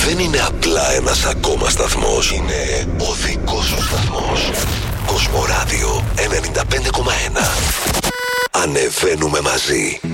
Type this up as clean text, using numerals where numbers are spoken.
δεν είναι απλά ένας ακόμα σταθμός. Είναι ο δικός σου σταθμός. Κοσμοράδιο 95,1. Ανεβαίνουμε μαζί.